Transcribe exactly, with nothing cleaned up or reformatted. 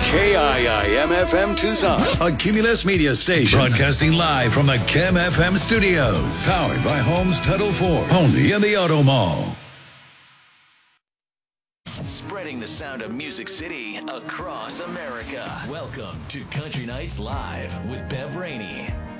K I I M F M Tucson, a Cumulus Media station. Broadcasting live from the Chem F M studios. Powered by Holmes Title four. Only in the Auto Mall. Spreading the sound of Music City across America. Welcome to Country Nights Live with Bev Rainey.